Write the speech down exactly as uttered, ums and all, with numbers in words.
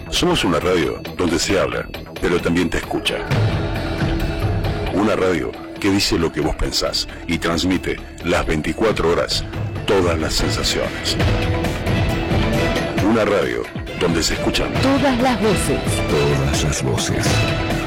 Somos una radio donde se habla, pero también te escucha. Una radio que dice lo que vos pensás y transmite las veinticuatro horas todas las sensaciones. Una radio donde se escuchan todas las voces. Todas las voces.